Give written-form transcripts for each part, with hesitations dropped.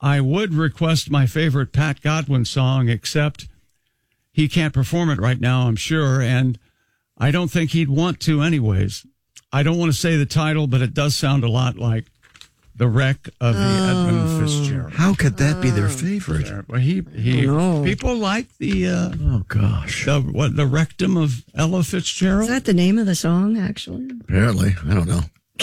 I would request my favorite Pat Godwin song, except he can't perform it right now, I'm sure, and I don't think he'd want to anyways. I don't want to say the title, but it does sound a lot like The Wreck of the Edmund Fitzgerald. How could that be their favorite? Well, people like the Oh gosh. the rectum of Ella Fitzgerald. Is that the name of the song, actually? Apparently, I don't know.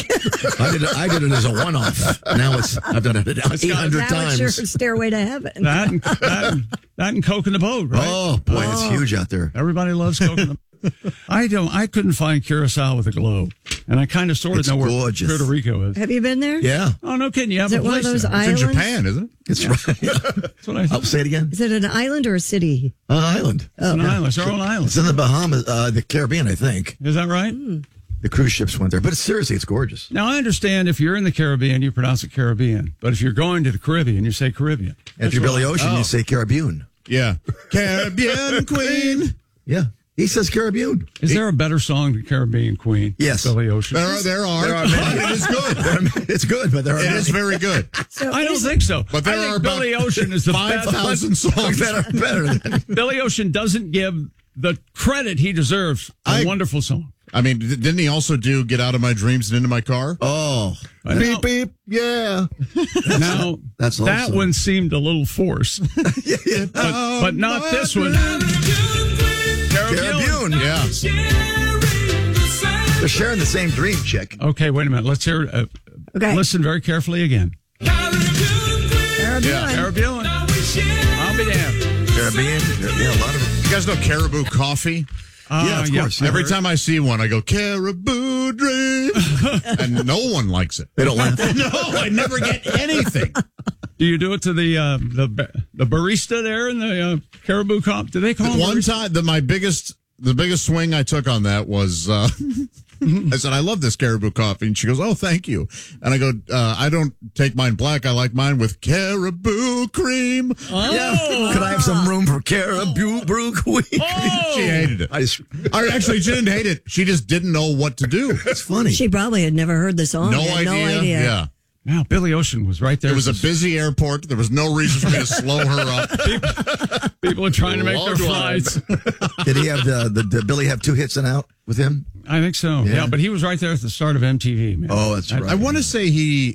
I did it as a one-off. Now I've done it 800 Now times. it's your Stairway to Heaven. That and Coke in the Boat, right? Oh boy, it's huge out there. Everybody loves Coke in the Boat. I couldn't find Curacao with a glow, and I kind of sort of know where gorgeous. Puerto Rico is. Have you been there? Yeah, Oh, no kidding. You have Is a it one of place those there. islands? It's in Japan, isn't it? it's right. That's what I I'll thought. say it again. Is it an island or a city? An island. It's an island. It's our own island. It's in the Bahamas, the Caribbean, I think. Is that right? The cruise ships went there, but seriously, it's gorgeous. Now, I understand if you're in the Caribbean, you pronounce it Caribbean. But if you're going to the Caribbean, you say Caribbean. And if you're That's Billy what Ocean, you say Caribbean. Yeah. Caribbean Queen. Yeah, he says Caribbean. Is there a better song than Caribbean Queen? Yes. Billy Ocean. There are. It is good. It's good, but there are It many. is very good. So I don't is- think so. But there I are think about Billy Ocean is the best. 5,000 songs. better than Billy Ocean doesn't give the credit he deserves. A wonderful song. I mean, didn't he also do Get Out of My Dreams and Into My Car? Oh, I know. beep beep, yeah. Now, That's that also- one seemed a little forced. but not this one. Caribbean. Yeah. They're sharing the same dream, chick. Okay, wait a minute. Let's hear it. Okay. Listen very carefully again. Caribbean. Caribbean. I'll be damned. Caribbean. Yeah, a lot of them. You guys know Caribou Coffee? Yeah, of course. Yeah. Every time I see one, I go, Caribou Dream. And no one likes it. They don't laugh. No, I never get anything. Do you do it to the barista there in the Caribou Comp? Do they call him One barista? time, the biggest swing I took on that was, I said, I love this Caribou coffee. And she goes, oh, thank you. And I go, I don't take mine black. I like mine with Caribou cream. Yeah. Could I have some room for Caribou Brew Queen? She hated it. Actually, she didn't hate it. She just didn't know what to do. It's funny. She probably had never heard the song. No Had idea. Yeah. Now, Billy Ocean was right there. It was a busy airport. There was no reason for me to slow her up. People are trying to make their Long line. flights. Did he have did Billy have 2 hits and out with him? I think so. Yeah, but he was right there at the start of MTV, man. Oh, that's right. I want to say he.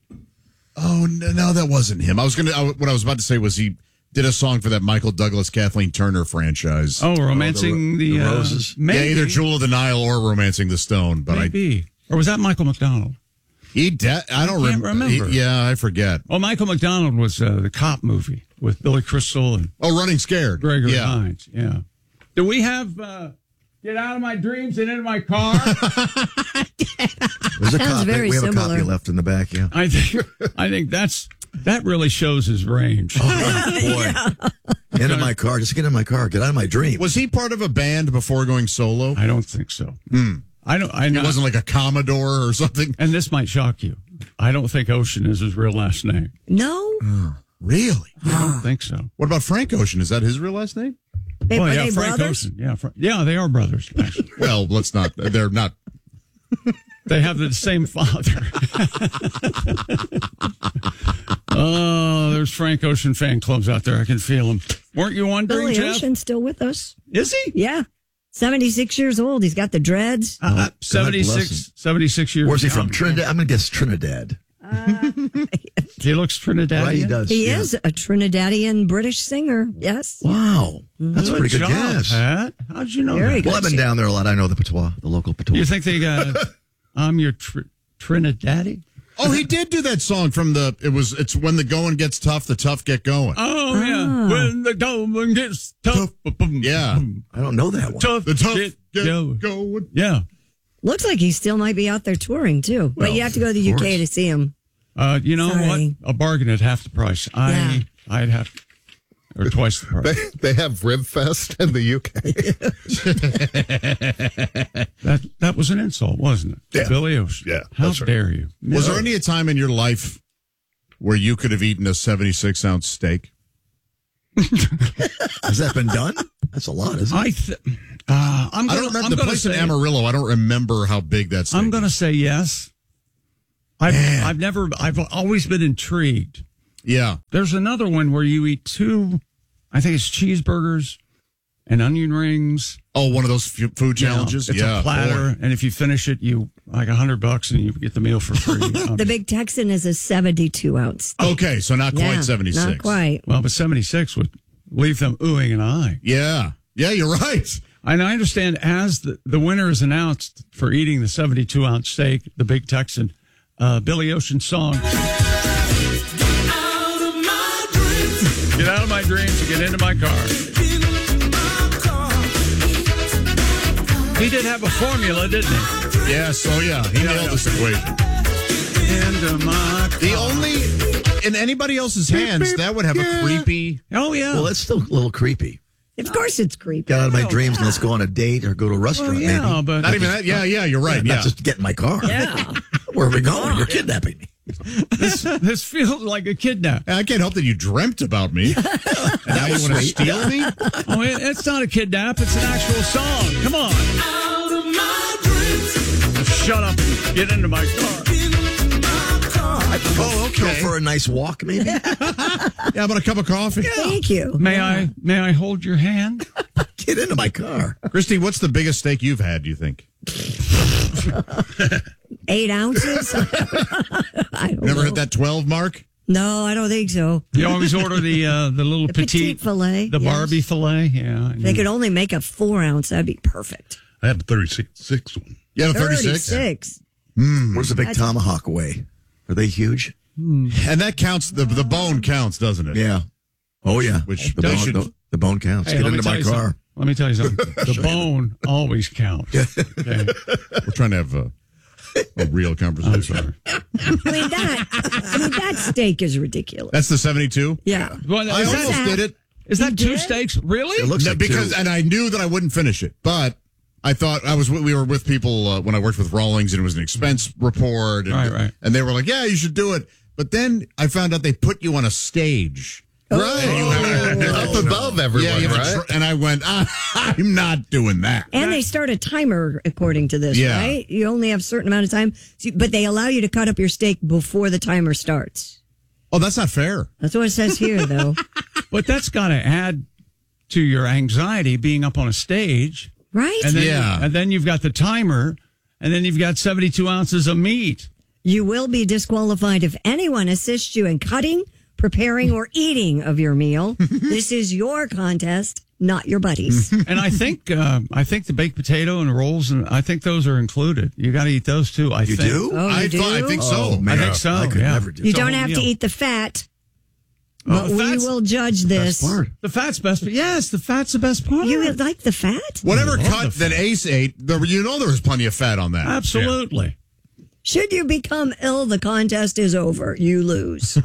Oh no, that wasn't him. What I was about to say was he did a song for that Michael Douglas, Kathleen Turner franchise. Oh, Romancing the Roses. Maybe. Yeah, either Jewel of the Nile or Romancing the Stone. But Maybe. Or was that Michael McDonald? I don't can't remember. Yeah, I forget. Oh, Michael McDonald was the cop movie with Billy Crystal and Oh, Running Scared. Gregory Yeah. Hines. Yeah. Do we have Get Out of My Dreams and Into My Car? There's a Sounds copy. very We have similar. a copy left in the back, yeah. I think that really shows his range. Oh, boy. Into my car. Just get in my car. Get out of my dream. Was he part of a band before going solo? I don't think so. I know. It wasn't like a Commodore or something? And this might shock you. I don't think Ocean is his real last name. No? Really? I don't think so. What about Frank Ocean? Is that his real last name? Hey, Oh are yeah, they Frank brothers? Ocean. Yeah, yeah, they are brothers. Actually. Well, let's not. They're not. They have the same father. Oh, there's Frank Ocean fan clubs out there. I can feel them. Weren't you wondering, Billy Jeff? Ocean's still with us. Is he? Yeah. 76 years old. He's got the dreads. 76 years. Where's he from? young. Trinidad? I'm going to guess Trinidad. He looks Trinidadian. Right, he does. He yeah. is a Trinidadian British singer. Yes. Wow. That's a pretty good job, guess. Pat. How'd you know Very that? good. Well, I've been down there a lot. I know the patois, the local patois. You think they got I'm your Trinidadi? Oh, he did do that song from it's when the going gets tough, the tough get going. Oh, yeah. When the going gets tough. Yeah. I don't know that one. Tough. The tough get get going. going. Yeah. Looks like he still might be out there touring, too. But you have to go to the of UK course. to see him. You know Sorry. what? A bargain at half the price. Yeah. I'd have, or twice the price. They have Rib Fest in the UK. That was an insult, wasn't it? Yeah. Billy Ocean. Yeah, How that's right. dare you? Was there any time in your life where you could have eaten a 76-ounce steak? Has that been done? That's a lot, isn't it? I'm I gonna, don't remember I'm the gonna place in say, Amarillo. I don't remember how big that steak I'm going to say yes. I've always been intrigued Yeah. There's another one where you eat 2, I think it's cheeseburgers and onion rings. Oh, one of those food challenges? It's a platter, and if you finish it, you like $100 and you get the meal for free. The Big Texan is a 72-ounce. Okay, so not quite 76. Not quite. Well, but 76 would leave them oohing and eyeing. Yeah. Yeah, you're right. And I understand as the winner is announced for eating the 72-ounce steak, the Big Texan, Billy Ocean's song. Get out of my dreams and get into my car. He did have a formula, didn't he? Yes, oh yeah. He nailed this equation. Into my car. The only, in anybody else's hands, that would have a creepy. Oh, yeah. Well, that's still a little creepy. Of course it's creepy. Get out of my dreams and let's go on a date or go to a restaurant. yeah, maybe. but Not even that. Yeah, you're right. Not Yeah. just get in my car. Yeah. Where are we going? You're kidnapping me. this feels like a kidnap. I can't help that you dreamt about me. And now you want to steal me? Oh, it's not a kidnap. It's an actual song. Come on. Out of my dreams. Shut up and get into my car. Oh, okay. Go for a nice walk, maybe. Yeah, about a cup of coffee. Thank you. May I hold your hand? Get into my car. Christy, what's the biggest steak you've had, do you think? 8 ounces? I don't Never know. hit that 12 mark? No, I don't think so. You always order the little petite filet, the yes. Barbie filet. Yeah, They could only make a 4 ounce. That'd be perfect. I had the 36 one. You had a 36? 36. Where's the big tomahawk weigh? Are they huge? And that counts, the bone counts, doesn't it? Yeah. Oh, yeah. Which the they bone, should- the bone counts. Hey, Get let me into tell my you car. something. Let me tell you something. The bone always counts. Okay. We're trying to have a real conversation. I mean, that steak is ridiculous. That's the 72? Yeah. Well, I is almost that, did it. is that You 2 did? steaks? Really? It looks No, like because, two. and I knew that I wouldn't finish it, but I thought we were with people when I worked with Rawlings, and it was an expense report. And, Right. And they were like, yeah, you should do it. But then I found out they put you on a stage. Right. You're up above everyone, you have right? and I went, I'm not doing that. And they start a timer according to this, Yeah. right? You only have a certain amount of time, but they allow you to cut up your steak before the timer starts. Oh, that's not fair. That's what it says here, though. But that's got to add to your anxiety being up on a stage. Right? And then, Yeah. and then you've got the timer, and then you've got 72 ounces of meat. You will be disqualified if anyone assists you in cutting, preparing, or eating of your meal. This is your contest, not your buddies. And I think the baked potato and rolls, and I think those are included. You got to eat those too. You do? Oh, you do? I think so. Oh, man. I think so, I could yeah. never do You that. don't whole have to meal. eat the fat, Oh, but we fat's- will judge this. Best part. The fat's best. Yes, the fat's the best part. You like the fat? Whatever love cut the that Ace ate, there was plenty of fat on that. Absolutely. Should you become ill, the contest is over. You lose.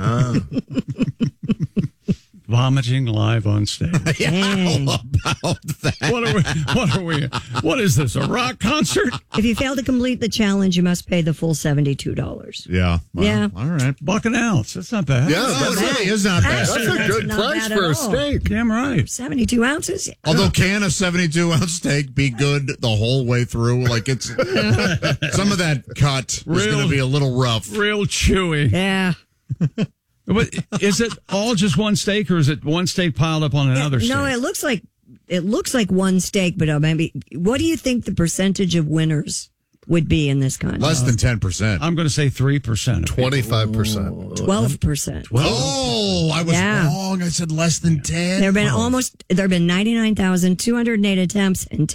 Vomiting live on stage. Dang. About that. What is this, a rock concert? If you fail to complete the challenge, you must pay the full $72. Yeah. Well, Yeah. All right. Buck an ounce. That's not bad. Yeah, No, it that's, really is not bad. Actually, that's a that's good not price bad for at a all. steak. Damn right. 72 ounces? Although can a 72-ounce steak be good the whole way through? Like it's some of that cut is Real- going to be a little rough. Real chewy. Yeah. But is it all just one steak, or is it one steak piled up on another steak? No, it looks like one steak, but maybe. What do you think the percentage of winners would be in this contest? Less than 10%. I'm going to say 3%. 25%. 12%. Oh, I was Yeah. wrong. I said less than 10. There have been 99,208 attempts and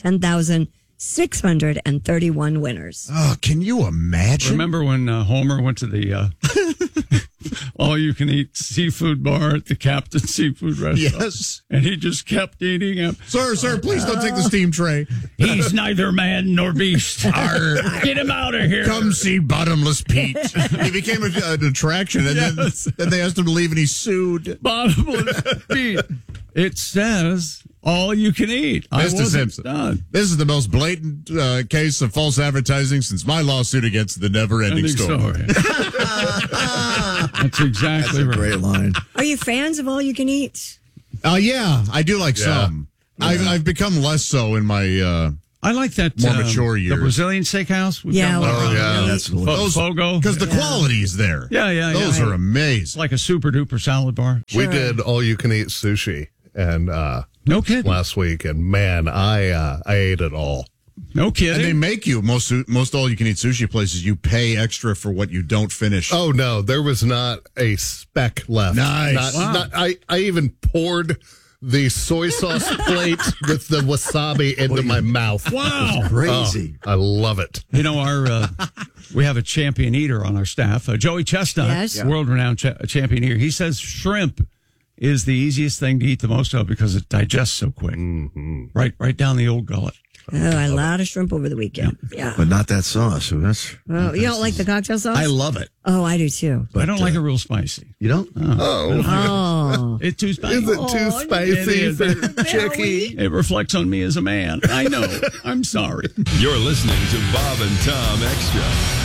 10,631 winners. Oh, can you imagine? Remember when Homer went to the all-you-can-eat seafood bar at the Captain Seafood Restaurant? Yes. And he just kept eating it. Sir, please don't take the steam tray. He's neither man nor beast. Arr, get him out of here. Come see Bottomless Pete. He became an attraction, and Yes. then they asked him to leave, and he sued. Bottomless pit. It says all you can eat. I Mr. wasn't Simpson, done. this is the most blatant case of false advertising since my lawsuit against the Never-Ending Ending Story. That's exactly right. Great line. Are you fans of all you can eat? Yeah, I do like some. I've become less so in my. I like that. More mature The years. Brazilian steakhouse. We've Yeah, got well, one. yeah, that's delicious. Fogo. Because the quality is there. Yeah. Those are amazing. It's like a super duper salad bar. We did all you can eat sushi and No kidding. last week, and man, I ate it all. No And they kidding. make you, most all you can eat sushi places, you pay extra for what you don't finish. Oh no, there was not a speck left. Nice. Wow. I even poured the soy sauce plate with the wasabi into my mouth. Wow. Crazy. I love it. You know, we have a champion eater on our staff, Joey Chestnut, Yes. world-renowned champion eater. He says shrimp is the easiest thing to eat the most of because it digests so quick. Mm-hmm. Right down the old gullet. Oh, I had a lot of shrimp over the weekend. Yeah. But not that sauce. So that's. Oh, you don't like the cocktail sauce? I love it. Oh, I do too. I don't like it real spicy. You don't? Oh. It's too spicy. Is it too spicy It for is. Chicky? It reflects on me as a man. I know. I'm sorry. You're listening to Bob and Tom Extra.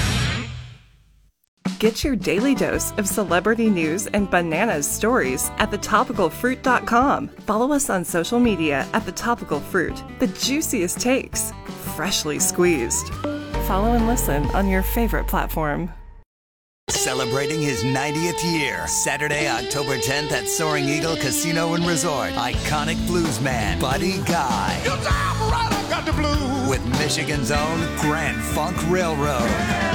Get your daily dose of celebrity news and bananas stories at thetopicalfruit.com. Follow us on social media at The Topical Fruit. The juiciest takes, freshly squeezed. Follow and listen on your favorite platform. Celebrating his 90th year, Saturday, October 10th at Soaring Eagle Casino and Resort. Iconic bluesman Buddy Guy. With Michigan's own Grand Funk Railroad.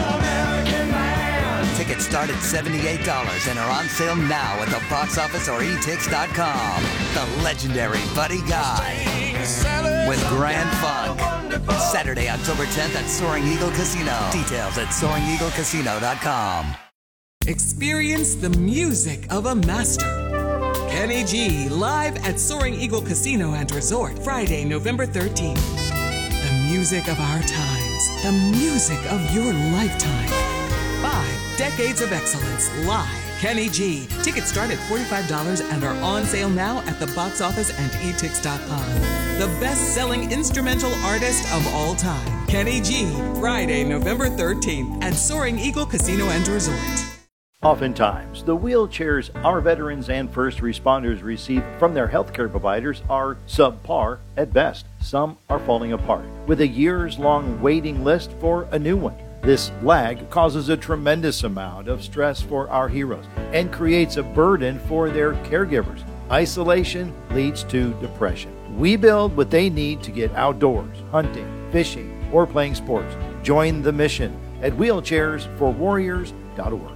Tickets start at $78 and are on sale now at the box office or etix.com. The legendary Buddy Guy with Grand Funk. Saturday, October 10th at Soaring Eagle Casino. Details at SoaringEagleCasino.com. Experience the music of a master. Kenny G live at Soaring Eagle Casino and Resort, Friday, November 13th. The music of our times. The music of your lifetime. 5 decades of excellence live. Kenny G. Tickets start at $45 and are on sale now at the box office and etix.com. The best-selling instrumental artist of all time. Kenny G. Friday, November 13th at Soaring Eagle Casino and Resort. Oftentimes, the wheelchairs our veterans and first responders receive from their healthcare providers are subpar at best. Some are falling apart, with a years-long waiting list for a new one. This lag causes a tremendous amount of stress for our heroes and creates a burden for their caregivers. Isolation leads to depression. We build what they need to get outdoors, hunting, fishing, or playing sports. Join the mission at wheelchairsforwarriors.org.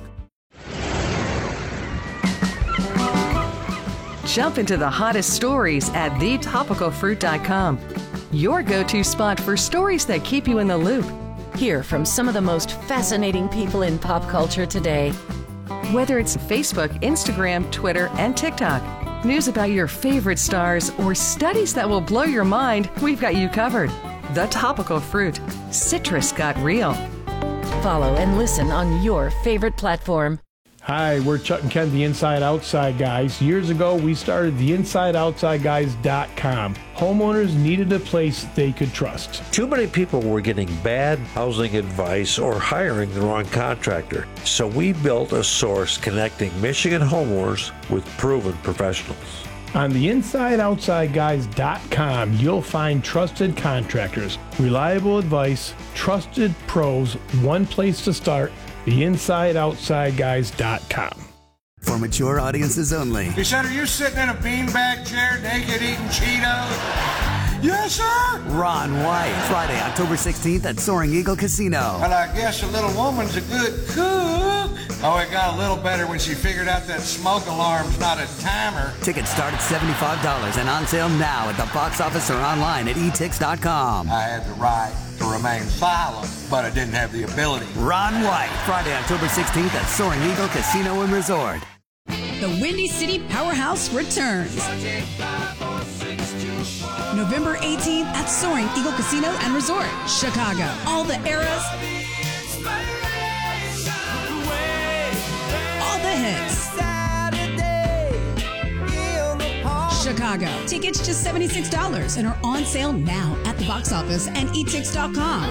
Jump into the hottest stories at thetopicalfruit.com. Your go-to spot for stories that keep you in the loop. Hear from some of the most fascinating people in pop culture today. Whether it's Facebook, Instagram, Twitter, and TikTok, news about your favorite stars, or studies that will blow your mind, we've got you covered. The Topical Fruit. Citrus got real. Follow and listen on your favorite platform. Hi, we're Chuck and Ken, the Inside Outside Guys. Years ago, we started the InsideOutsideGuys.com. Homeowners needed a place they could trust. Too many people were getting bad housing advice or hiring the wrong contractor. So we built a source connecting Michigan homeowners with proven professionals. On the InsideOutsideGuys.com, you'll find trusted contractors, reliable advice, trusted pros, one place to start, the InsideOutsideGuys.com. For mature audiences only. He said, are you sitting in a beanbag chair naked eating Cheetos? Yes, sir. Ron White. Friday, October 16th at Soaring Eagle Casino. Well, I guess a little woman's a good cook. Oh, it got a little better when she figured out that smoke alarm's not a timer. Tickets start at $75 and on sale now at the box office or online at etix.com. I had the right to remain silent, but I didn't have the ability. Ron White. Friday, October 16th at Soaring Eagle Casino and Resort. The Windy City Powerhouse returns. November 18th at Soaring Eagle Casino and Resort, Chicago. All the eras, all the hits. Chicago. Tickets just $76 and are on sale now at the box office and etix.com.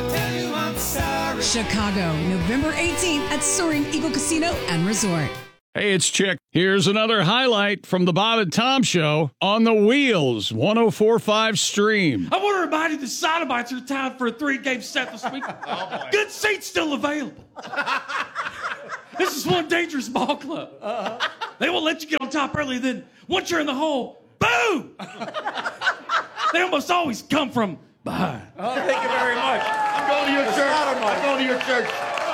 Chicago, November 18th at Soaring Eagle Casino and Resort. Hey, it's Chick. Here's another highlight from the Bob and Tom Show on the Wheels 104.5 stream. I want to remind you the Sodomites are tied for a 3-game set this week. Good seats still available. This is one dangerous ball club. They won't let you get on top early, then once you're in the hole, boom! They almost always come from behind. Oh, thank you very much. I'm going to your church. I'm going to your church.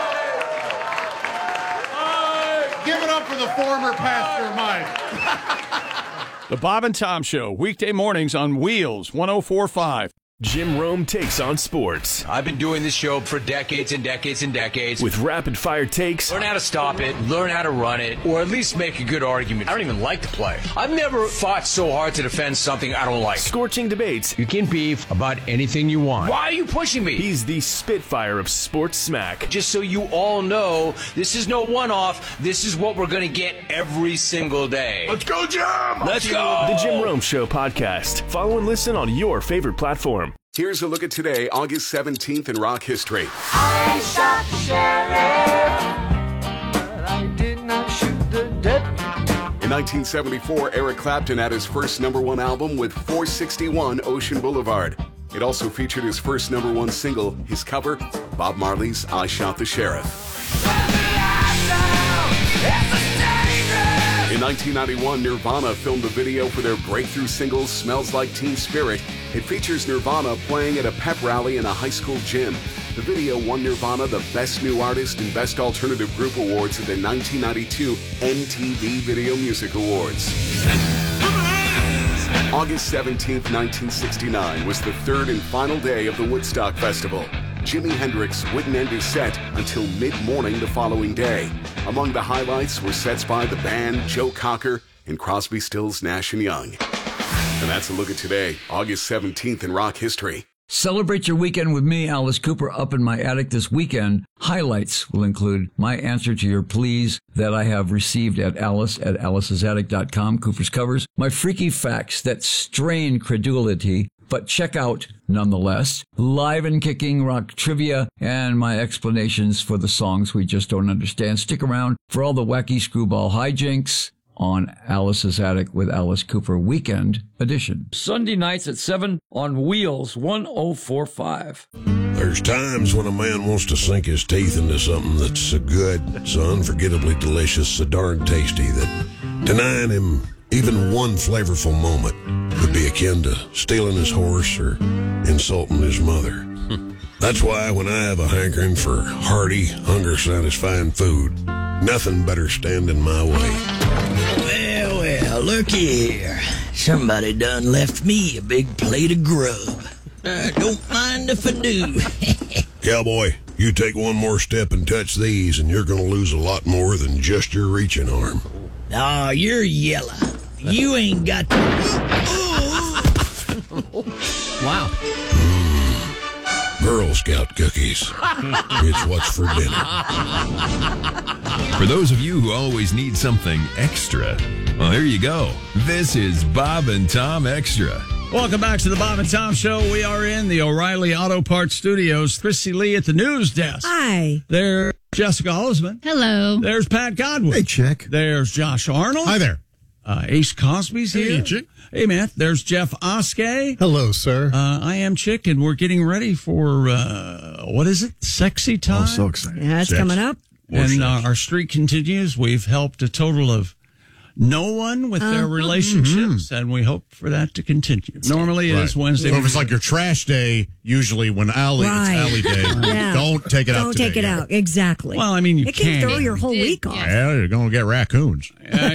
Give it up for the former pastor, Mike. The Bob and Tom Show, weekday mornings on Wheels 104.5. Jim Rome takes on sports. I've been doing this show for decades and decades and decades. With rapid-fire takes. Learn how to stop it, learn how to run it, or at least make a good argument. I don't even like to play. I've never fought so hard to defend something I don't like. Scorching debates. You can beef about anything you want. Why are you pushing me? He's the Spitfire of sports smack. Just so you all know, this is no one-off. This is what we're going to get every single day. Let's go, Jim! Let's go! The Jim Rome Show podcast. Follow and listen on your favorite platform. Here's a look at today, August 17th in rock history. I shot the sheriff, but I did not shoot the deputy. In 1974, Eric Clapton had his first #1 album with 461 Ocean Boulevard. It also featured his first #1 single, his cover, Bob Marley's I Shot the Sheriff. In 1991, Nirvana filmed a video for their breakthrough single, Smells Like Teen Spirit. It features Nirvana playing at a pep rally in a high school gym. The video won Nirvana the Best New Artist and Best Alternative Group Awards at the 1992 MTV Video Music Awards. August 17th, 1969 was the third and final day of the Woodstock Festival. Jimi Hendrix wouldn't end his set until mid-morning the following day. Among the highlights were sets by the band, Joe Cocker, and Crosby, Stills, Nash & Young. And that's a look at today, August 17th in rock history. Celebrate your weekend with me, Alice Cooper, up in my attic this weekend. Highlights will include my answer to your pleas that I have received at alice@alicesattic.com, Cooper's Covers, my freaky facts that strain credulity, but check out nonetheless, live and kicking rock trivia, and my explanations for the songs we just don't understand. Stick around for all the wacky screwball hijinks on Alice's Attic with Alice Cooper Weekend Edition. Sunday nights at 7 on Wheels 104.5. There's times when a man wants to sink his teeth into something that's so good, so unforgettably delicious, so darn tasty that denying him even one flavorful moment would be akin to stealing his horse or insulting his mother. That's why when I have a hankering for hearty, hunger-satisfying food, nothing better stand in my way. Well, looky here. Somebody done left me a big plate of grub. Don't mind if I do. Cowboy, you take one more step and touch these, and you're going to lose a lot more than just your reaching arm. Aw, you're yellow. You ain't got to... Wow. Girl Scout cookies. It's what's for dinner. For those of you who always need something extra, well, here you go. This is Bob and Tom Extra. Welcome back to the Bob and Tom Show. We are in the O'Reilly Auto Parts Studios. Chrissy Lee at the news desk. Hi. There's Jessica Holzman. Hello. There's Pat Godwin. Hey, Chick. There's Josh Arnold. Hi there. Ace Cosby's here. Hey, Chick. Hey, Matt. There's Jeff Oskay. Hello, sir. I am Chick, and we're getting ready for, what is it? Sexy time? Oh, so excited. Yeah, it's coming up. And our streak continues. We've helped a total of no one with their relationships, and we hope for that to continue. Normally it is Wednesday. So if it's like your trash day, usually when it's Allie Day, don't take it out Don't today. take it out. Exactly. Well, I mean, you it can can. throw your whole week off. Yeah, you're going to get raccoons.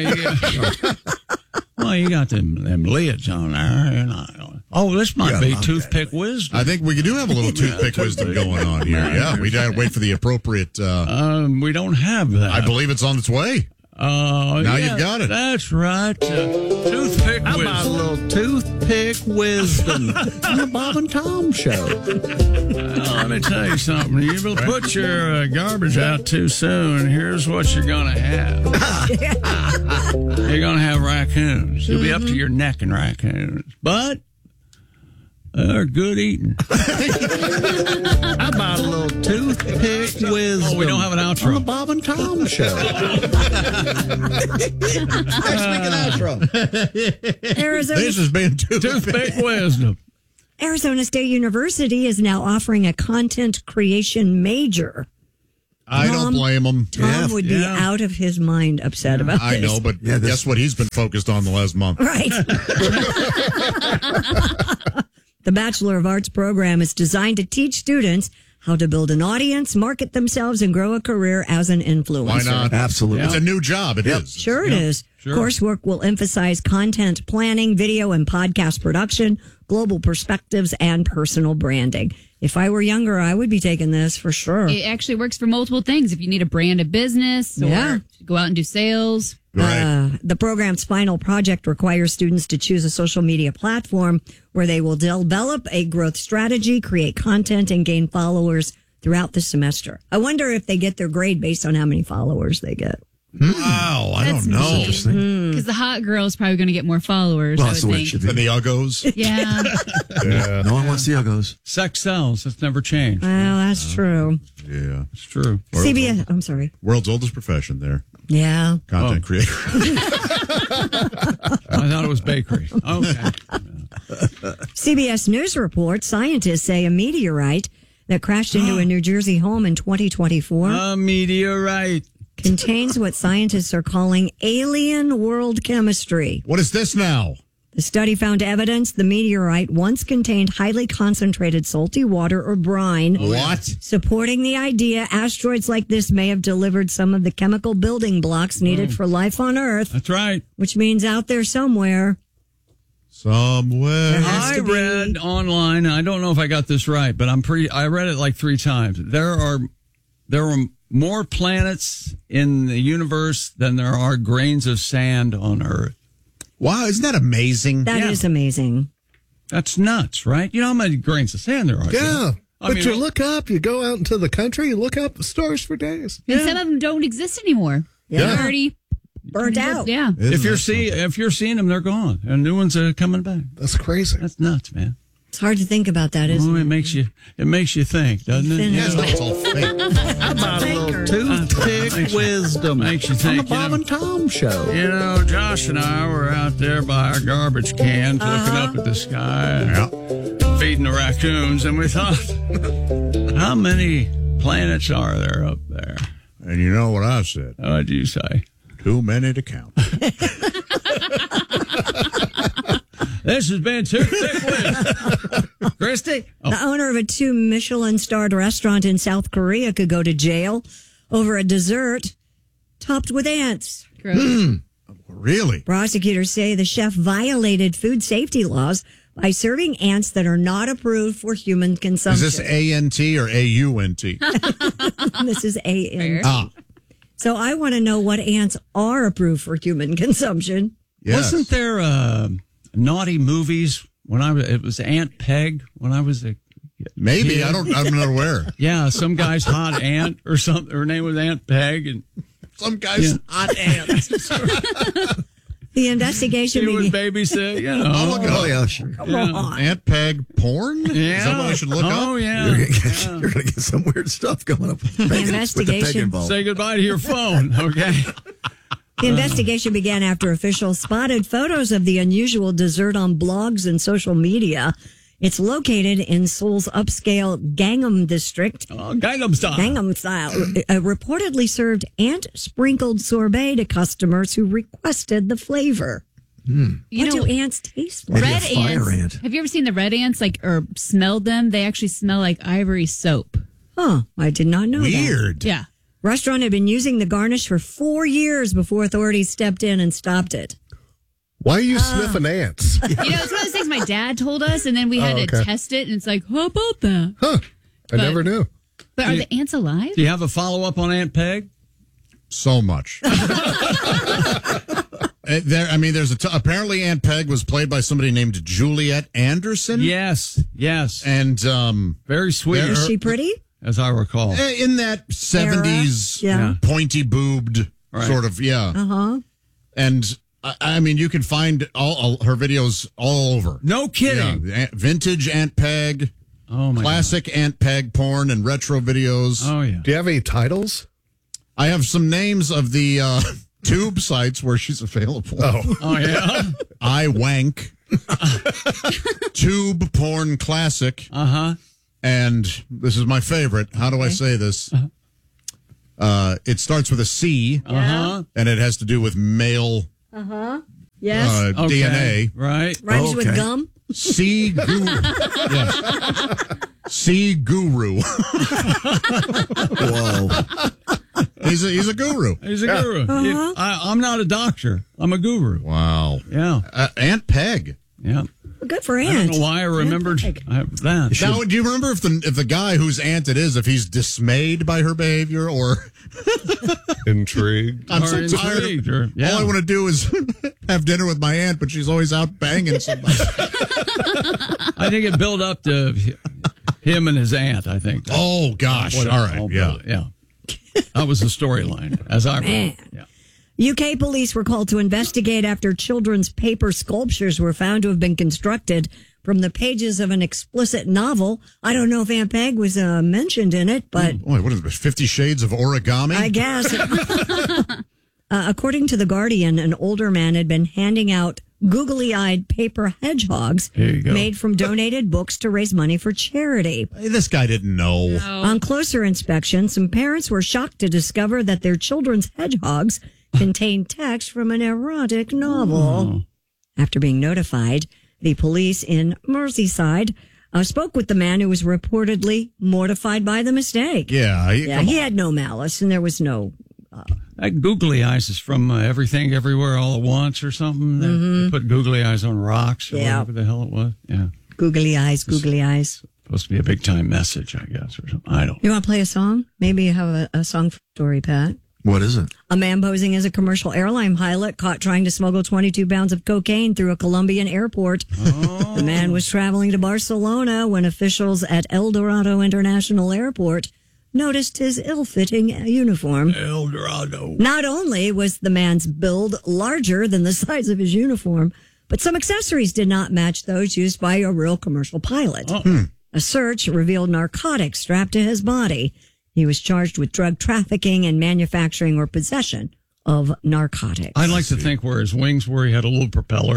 Well, you got them lids on there. You're not going. Oh, this might be toothpick wisdom. I think we do have a little toothpick wisdom going on here. Yeah, we got to wait for the appropriate. We don't have that. I believe it's on its way. Now you've got it. That's right. Toothpick How wisdom. about a little toothpick wisdom on the Bob and Tom Show? Well, let me tell you something. You will put your garbage out too soon. Here's what you're going to have. You're going to have raccoons. You'll be up to your neck in raccoons. But Good eating. How about a little toothpick wisdom? We don't have an outro. On the Bob and Tom Show. Next week an outro. Arizona, This has been Toothpick wisdom. Arizona State University is now offering a content creation major. I don't blame him. Tom would be out of his mind upset about I this. know, but guess what he's been focused on the last month? Right. The Bachelor of Arts program is designed to teach students how to build an audience, market themselves, and grow a career as an influencer. Why not? Absolutely. It's a new job. It is. Sure it is. Sure. Coursework will emphasize content planning, video and podcast production, global perspectives, and personal branding. If I were younger, I would be taking this for sure. It actually works for multiple things. If you need a brand of business or go out and do sales. The program's final project requires students to choose a social media platform where they will develop a growth strategy, create content, and gain followers throughout the semester. I wonder if they get their grade based on how many followers they get. Wow, I don't know. Because the hot girl is probably going to get more followers. Well, I that's would the way it think. should be. And the uggos. Yeah. Yeah. No one wants the uggos. Sex sells. That's never changed. Well, that's true. Yeah. It's true. CBS, I'm sorry. World's oldest profession there. Yeah. Content creator. I thought it was bakery. Okay. CBS News reports scientists say a meteorite that crashed into a New Jersey home in 2024 A meteorite contains what scientists are calling alien world chemistry. What is this now? The study found evidence the meteorite once contained highly concentrated salty water or brine. What? Supporting the idea asteroids like this may have delivered some of the chemical building blocks needed for life on Earth. That's right. Which means out there somewhere. Somewhere. I read online, and I don't know if I got this right, but I read it like 3 times. There are more planets in the universe than there are grains of sand on Earth. Wow, isn't that amazing? That is amazing. That's nuts, right? You know how many grains of sand there are? Yeah. I mean, you look up, you go out into the country, you look up at the stars for days. And some of them don't exist anymore. Yeah. They're already burnt out. Yeah. If you're seeing them, they're gone, and new ones are coming back. That's crazy. That's nuts, man. It's hard to think about that, isn't it? It makes you think, doesn't it? Yeah, it's all fake. How about a little toothpick wisdom? Makes you On think. the Bob and Tom Show. You know, Josh and I were out there by our garbage cans looking up at the sky and feeding the raccoons, and we thought, how many planets are there up there? And you know what I said? What'd you say? Too many to count. This has been Too Thick With Christy. The owner of a 2 Michelin-starred restaurant in South Korea could go to jail over a dessert topped with ants. Really? Prosecutors say the chef violated food safety laws by serving ants that are not approved for human consumption. Is this A-N-T or A-U-N-T? This is A-N-T. Ah. So I want to know what ants are approved for human consumption. Yes. Wasn't there naughty movies when it was Aunt Peg when I was a Maybe. kid? I'm not aware. Yeah, some guy's hot aunt or something. Her name was Aunt Peg, and some guy's hot aunt. The investigation she would babysit, you know. Oh, yeah, sure. Come on. Aunt Peg porn? Yeah. Is that what I should look up? Oh, yeah. You're going to get some weird stuff coming up. The investigation. Say goodbye to your phone, okay? The investigation began after officials spotted photos of the unusual dessert on blogs and social media. It's located in Seoul's upscale Gangnam district. Oh, Gangnam Style. Gangnam Style. Reportedly served ant-sprinkled sorbet to customers who requested the flavor. What do ants taste like? Red ants. Have you ever seen the red ants, or smelled them? They actually smell like ivory soap. Huh. I did not know that. Weird. Yeah. Restaurant had been using the garnish for 4 years before authorities stepped in and stopped it. Why are you sniffing ants? It's one of those things my dad told us, and then we had to test it, and it's like, how about that? Huh. I never knew. But are the ants alive? Do you have a follow-up on Aunt Peg? So much. There's apparently Aunt Peg was played by somebody named Juliet Anderson. Yes. And very sweet. Is she pretty? As I recall. In that 70s Yeah. pointy boobed Right. sort of, yeah. Uh-huh. And I mean, you can find all her videos all over. No kidding. Yeah, vintage Aunt Peg. Oh my classic Aunt Peg porn and retro videos. Oh yeah. Do you have any titles? I have some names of the tube sites where she's available. Oh yeah. I Wank. Tube Porn Classic. And this is my favorite. How do I say this? It starts with a C. And it has to do with male Yes. DNA. Right. Rhymes with gum. C Guru. Yes. C Guru. Whoa. He's a guru. He's a guru. I'm not a doctor. I'm a guru. Wow. Yeah. Aunt Peg. Yeah. Good for I Aunt. don't know why I remembered that. Now, do you remember if the guy whose aunt it is, if he's dismayed by her behavior or intrigued? I'm so tired. All I want to do is have dinner with my aunt, but she's always out banging somebody. I think it built up to him and his aunt. I think. Oh gosh! All right. Yeah. That was the storyline, as I remember. Yeah. UK police were called to investigate after children's paper sculptures were found to have been constructed from the pages of an explicit novel. I don't know if Aunt Peg was mentioned in it, but... Boy, what is it, 50 Shades of Origami? I guess. According to The Guardian, an older man had been handing out googly-eyed paper hedgehogs made from donated books to raise money for charity. Hey, this guy didn't know. On closer inspection, some parents were shocked to discover that their children's hedgehogs contained text from an erotic novel. After being notified, the police in Merseyside spoke with the man who was reportedly mortified by the mistake. He had no malice, and there was no... That googly eyes is from Everything Everywhere All at Once or something. They put googly eyes on rocks or whatever the hell it was. Yeah. Googly eyes, googly eyes. Supposed to be a big time message, I guess, or something. I don't. You want to play a song? Maybe you have a song story, Pat. What is it? A man posing as a commercial airline pilot caught trying to smuggle 22 pounds of cocaine through a Colombian airport. The man was traveling to Barcelona when officials at El Dorado International Airport noticed his ill-fitting uniform. El Dorado. Not only was the man's build larger than the size of his uniform, but some accessories did not match those used by a real commercial pilot. A search revealed narcotics strapped to his body. He was charged with drug trafficking and manufacturing or possession of narcotics. I'd like to think where his wings were, he had a little propeller.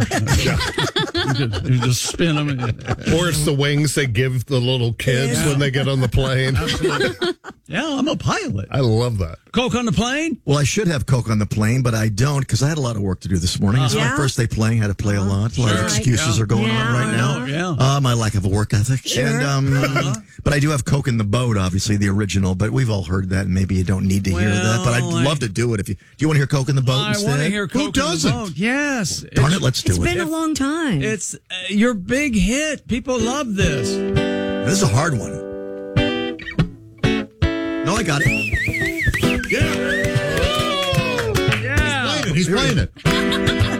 You just spin them. Or it's the wings they give the little kids when they get on the plane. Yeah, I'm a pilot. I love that. Coke on the plane? Well, I should have Coke on the plane, but I don't because I had a lot of work to do this morning. It's my first day playing. I had to play a lot. A lot of excuses are going on right now. My lack of a work ethic. And but I do have Coke in the boat, obviously, the original. But we've all heard that, and maybe you don't need to hear that. But I'd love to do it. If you do, you want to hear Coke in the boat instead? I want to hear Coke in the boat. Yes. Darn it, let's do it. It's been a long time. It's your big hit. People love this. This is a hard one. No, I got it. Yeah. He's playing it.